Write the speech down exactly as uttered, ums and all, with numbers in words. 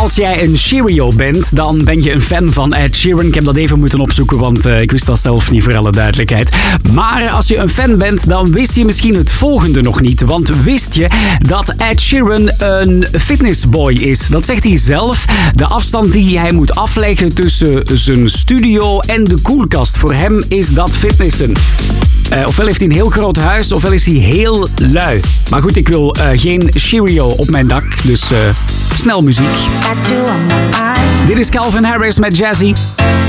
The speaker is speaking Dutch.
Als jij een Cheerio bent, dan ben je een fan van Ed Sheeran. Ik heb dat even moeten opzoeken, want uh, ik wist dat zelf niet, voor alle duidelijkheid. Maar als je een fan bent, dan wist je misschien het volgende nog niet. Want wist je dat Ed Sheeran een fitnessboy is? Dat zegt hij zelf. De afstand die hij moet afleggen tussen zijn studio en de koelkast. Voor hem is dat fitnessen. Uh, ofwel heeft hij een heel groot huis, ofwel is hij heel lui. Maar goed, ik wil uh, geen Cheerio op mijn dak, dus uh, snel muziek. Dit is Calvin Harris met Jazzy.